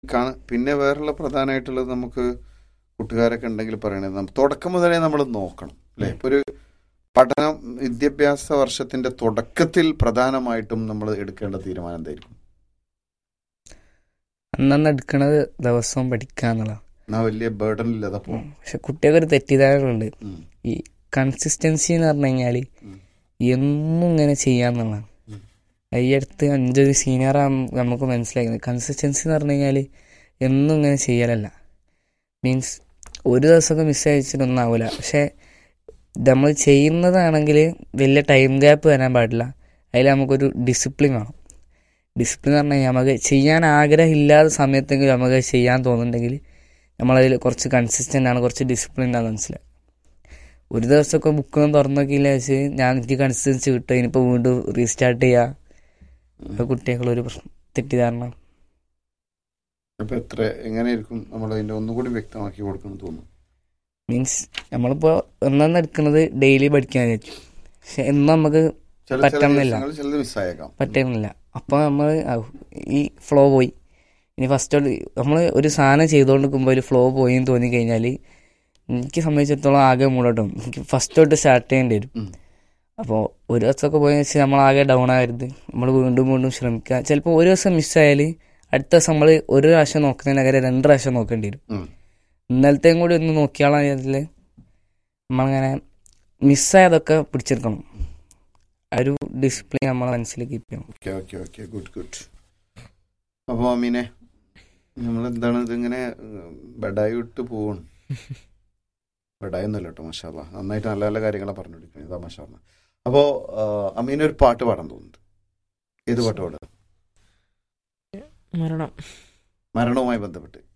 പിന്നെ വേറെയുള്ള പ്രധാനമായിട്ടുള്ളത് നമുക്ക് കൂട്ടുകാരൊക്കെ ഉണ്ടെങ്കിൽ പറയണത് തുടക്കം മുതലേ നമ്മൾ നോക്കണം അല്ലെ. ഇപ്പൊ ഒരു പഠനം വിദ്യാഭ്യാസ വർഷത്തിന്റെ തുടക്കത്തിൽ പ്രധാനമായിട്ടും നമ്മൾ എടുക്കേണ്ട തീരുമാനം എന്തായിരിക്കും? അന്നന്ന് എടുക്കണത് ദിവസവും പഠിക്കാന്നുള്ള. എന്നാ വലിയ ബേർഡൻ ഇല്ലാതെ പോകും. പക്ഷെ കുട്ടികൾക്ക് ഒരു തെറ്റിദ്ധാരണയുണ്ട്. ഈ കൺസിസ്റ്റൻസി എന്ന് പറഞ്ഞു കഴിഞ്ഞാൽ എന്നും ഇങ്ങനെ ചെയ്യാന്നുള്ളതാണ്. ഈ അടുത്ത് 5 സീനിയറാണ് നമുക്ക് മനസ്സിലാക്കുന്നത്. കൺസിസ്റ്റൻസി എന്ന് പറഞ്ഞു കഴിഞ്ഞാൽ എന്നും ഇങ്ങനെ ചെയ്യലല്ല. മീൻസ് ഒരു ദിവസമൊക്കെ മിസ് അയച്ചിട്ടൊന്നും ആവില്ല. പക്ഷെ നമ്മൾ ചെയ്യുന്നതാണെങ്കിൽ വലിയ ടൈം ഗ്യാപ്പ് വരാൻ പാടില്ല. അതിൽ നമുക്കൊരു ഡിസിപ്ലിൻ വേണം. ഡിസിപ്ലിൻ എന്ന് പറഞ്ഞു കഴിഞ്ഞാൽ നമുക്ക് ചെയ്യാൻ ആഗ്രഹമില്ലാത്ത സമയത്തെങ്കിലും നമുക്ക് ചെയ്യാൻ തോന്നുന്നുണ്ടെങ്കിൽ നമ്മളതിൽ കുറച്ച് കൺസിസ്റ്റൻ്റ് ആണ്, കുറച്ച് ഡിസിപ്ലിൻ ആണ് മനസ്സിലായി. ഒരു ദിവസമൊക്കെ ബുക്കൊന്നും തുറന്നു നോക്കിയില്ല വെച്ച് എനിക്ക് കൺസിസ്റ്റൻസി കിട്ടും, ഇനിയിപ്പോൾ വീണ്ടും റീസ്റ്റാർട്ട് ചെയ്യുക. കുട്ടികളൊരു തെറ്റിദ്ധാരണ. അപ്പൊ എങ്ങനെയായിരിക്കും നമ്മൾ അതിന്റെ ഒന്നുകൂടി വ്യക്തമാക്കി കൊടുക്കണം തോന്നുന്നു? മീൻസ് നമ്മളിപ്പോൾ ഒന്നെണ്ണം എടുക്കുന്നത് ഡെയിലി പഠിക്കാൻ വിചാരിച്ചു, പക്ഷെ എന്നും നമുക്ക് പറ്റണമെന്നില്ല. അപ്പോൾ നമ്മൾ ഈ ഫ്ലോ പോയി. ഇനി ഫസ്റ്റ് നമ്മൾ ഒരു സാധനം ചെയ്തുകൊണ്ട് നിൽക്കുമ്പോൾ ഒരു ഫ്ലോ പോയി എന്ന് തോന്നിക്കഴിഞ്ഞാൽ എനിക്ക് സംബന്ധിച്ചിടത്തോളം ആകെ മൂടോട്ടും. എനിക്ക് ഫസ്റ്റ് തൊട്ട് സ്റ്റാർട്ട് ചെയ്യേണ്ടി വരും. അപ്പോൾ ഒരു ദിവസമൊക്കെ പോയി വെച്ചാൽ നമ്മളാകെ ഡൗൺ ആകരുത്. നമ്മൾ വീണ്ടും വീണ്ടും ശ്രമിക്കുക. ചിലപ്പോൾ ഒരു ദിവസം മിസ്സായാൽ അടുത്ത ദിവസം നമ്മൾ ഒരു പ്രാവശ്യം നോക്കുന്നതിന് പകരം 2 പ്രാവശ്യം നോക്കേണ്ടി വരും. ഇന്നലത്തെയും കൂടി ഒന്ന് നോക്കിയാളാൽ നമ്മളിങ്ങനെ മിസ്സായതൊക്കെ പിടിച്ചെടുക്കണം. ആ ഒരു ഡിസിപ്ലിൻ നമ്മളെ മനസ്സിൽ കീപ്പ് ചെയ്യണം. ഗുഡ്. അപ്പോൾ അമീനെ, നമ്മളെന്താണ് ഇതിങ്ങനെ ബെഡായി വിട്ട് പോവാണ്? ബെഡായൊന്നുമല്ല കേട്ടോ, മാഷാ അല്ലാ. നന്നായിട്ട് നല്ല നല്ല കാര്യങ്ങളാണ് പറഞ്ഞുകൊടുക്കുന്നത്. ഇതാ മാഷാ അല്ലാ. അപ്പോൾ അമീനെ ഒരു പാട്ട് പാടാൻ തോന്നുന്നുണ്ട്. ഏത് പാട്ട് പാടുക? മരണം. മരണവുമായി ബന്ധപ്പെട്ട്